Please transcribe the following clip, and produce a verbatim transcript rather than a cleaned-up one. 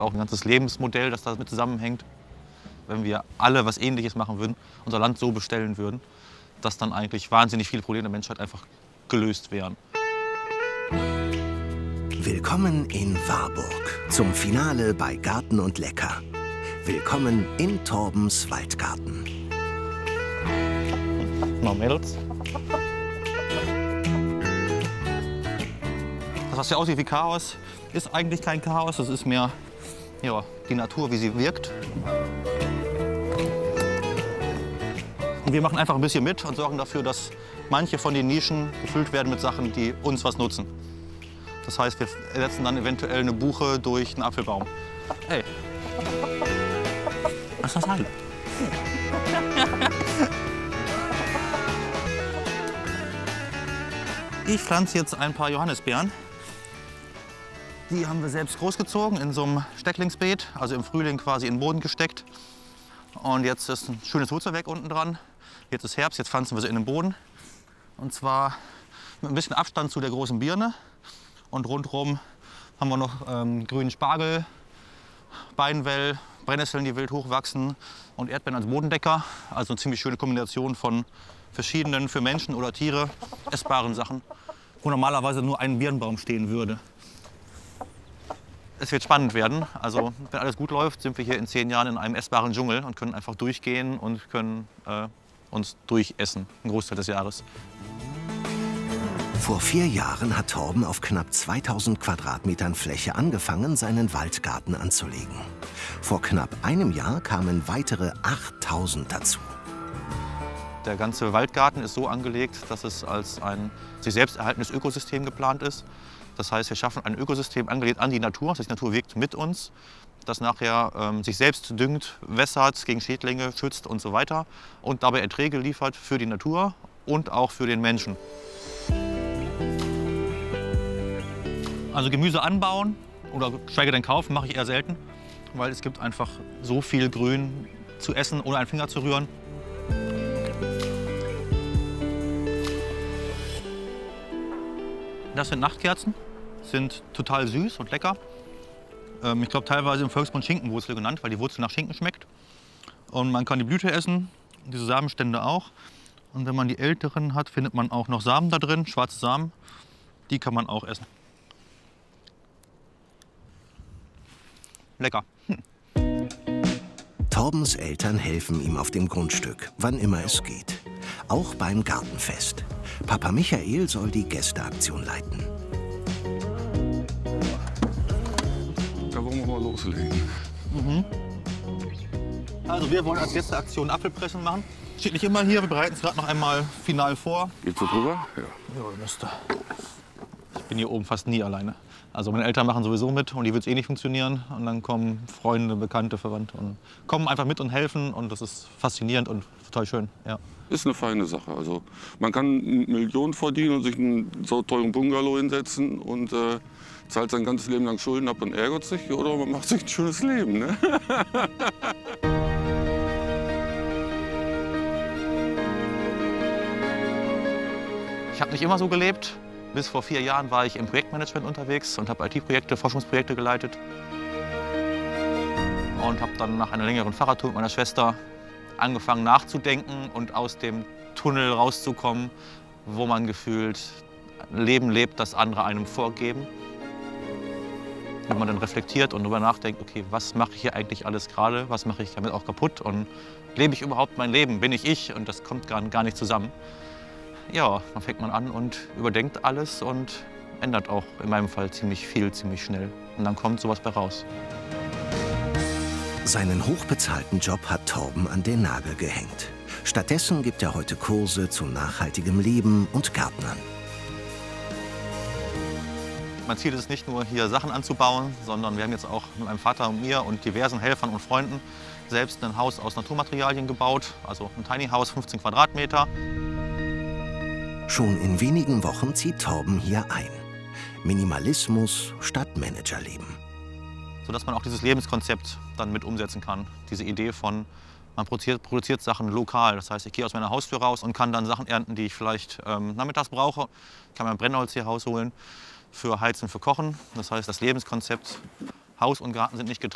Auch ein ganzes Lebensmodell, das damit zusammenhängt. Wenn wir alle was Ähnliches machen würden, unser Land so bestellen würden, dass dann eigentlich wahnsinnig viele Probleme der Menschheit einfach gelöst wären. Willkommen in Warburg zum Finale bei Garten und Lecker. Willkommen in Torbens Waldgarten. Na, Mädels. Das, was ja aussieht wie Chaos, ist eigentlich kein Chaos. Das ist mehr ja, die Natur, wie sie wirkt. Und wir machen einfach ein bisschen mit und sorgen dafür, dass manche von den Nischen gefüllt werden mit Sachen, die uns was nutzen. Das heißt, wir ersetzen dann eventuell eine Buche durch einen Apfelbaum. Hey. Was ist das halt? Ich pflanze jetzt ein paar Johannisbeeren. Die haben wir selbst großgezogen in so einem Stecklingsbeet, also im Frühling quasi in den Boden gesteckt. Und jetzt ist ein schönes Wurzelwerk unten dran. Jetzt ist Herbst, jetzt pflanzen wir sie in den Boden. Und zwar mit ein bisschen Abstand zu der großen Birne. Und rundherum haben wir noch ähm, grünen Spargel, Beinwell, Brennnesseln, die wild hochwachsen und Erdbeeren als Bodendecker. Also eine ziemlich schöne Kombination von verschiedenen für Menschen oder Tiere essbaren Sachen, wo normalerweise nur ein Birnbaum stehen würde. Es wird spannend werden. Also wenn alles gut läuft, sind wir hier in zehn Jahren in einem essbaren Dschungel und können einfach durchgehen und können äh, uns durchessen, einen Großteil des Jahres. Vor vier Jahren hat Torben auf knapp zweitausend Quadratmetern Fläche angefangen, seinen Waldgarten anzulegen. Vor knapp einem Jahr kamen weitere achttausend dazu. Der ganze Waldgarten ist so angelegt, dass es als ein sich selbst erhaltendes Ökosystem geplant ist. Das heißt, wir schaffen ein Ökosystem angelegt an die Natur. Das heißt, die Natur wirkt mit uns, das nachher ähm, sich selbst düngt, wässert, gegen Schädlinge schützt und so weiter. Und dabei Erträge liefert für die Natur und auch für den Menschen. Also Gemüse anbauen oder geschweige denn kaufen mache ich eher selten, weil es gibt einfach so viel Grün zu essen, ohne einen Finger zu rühren. Das sind Nachtkerzen, sind total süß und lecker. Ähm, ich glaube teilweise im Volksmund Schinkenwurzel genannt, weil die Wurzel nach Schinken schmeckt. Und man kann die Blüte essen, diese Samenstände auch. Und wenn man die älteren hat, findet man auch noch Samen da drin, schwarze Samen. Die kann man auch essen. Lecker. Hm. Torbens Eltern helfen ihm auf dem Grundstück, wann immer es geht. Auch beim Gartenfest. Papa Michael soll die Gästeaktion leiten. Da wollen wir mal loslegen. Mhm. Also wir wollen als Gästeaktion Apfelpressen machen. Steht nicht immer hier, wir bereiten es gerade noch einmal final vor. Geht's so drüber? Ja. Ja, müsste. Ich bin hier oben fast nie alleine. Also meine Eltern machen sowieso mit und die wird es eh nicht funktionieren. Und dann kommen Freunde, Bekannte, Verwandte und kommen einfach mit und helfen. Und das ist faszinierend und total schön. Ja. Ist eine feine Sache. Also man kann Millionen verdienen und sich einen so teuren Bungalow hinsetzen und äh, zahlt sein ganzes Leben lang Schulden ab und ärgert sich. Oder man macht sich ein schönes Leben. Ne? Ich habe nicht immer so gelebt. Bis vor vier Jahren war ich im Projektmanagement unterwegs und habe I T-Projekte, Forschungsprojekte geleitet. Und habe dann nach einer längeren Fahrradtour mit meiner Schwester angefangen nachzudenken und aus dem Tunnel rauszukommen, wo man gefühlt ein Leben lebt, das andere einem vorgeben. Wenn man dann reflektiert und darüber nachdenkt, okay, was mache ich hier eigentlich alles gerade, was mache ich damit auch kaputt und lebe ich überhaupt mein Leben, bin ich ich und das kommt gar, gar nicht zusammen. Ja, dann fängt man an und überdenkt alles und ändert auch in meinem Fall ziemlich viel, ziemlich schnell. Und dann kommt sowas bei raus. Seinen hochbezahlten Job hat Torben an den Nagel gehängt. Stattdessen gibt er heute Kurse zu nachhaltigem Leben und Gärtnern. Mein Ziel ist es nicht nur, hier Sachen anzubauen, sondern wir haben jetzt auch mit meinem Vater und mir und diversen Helfern und Freunden selbst ein Haus aus Naturmaterialien gebaut. Also ein Tiny House, fünfzehn Quadratmeter. Schon in wenigen Wochen zieht Torben hier ein. Minimalismus statt Managerleben. Sodass man auch dieses Lebenskonzept dann mit umsetzen kann. Diese Idee von, man produziert, produziert Sachen lokal. Das heißt, ich gehe aus meiner Haustür raus und kann dann Sachen ernten, die ich vielleicht ähm, nachmittags brauche. Ich kann mir ein Brennholz hier rausholen für Heizen, für Kochen. Das heißt, das Lebenskonzept Haus und Garten sind nicht getrennt.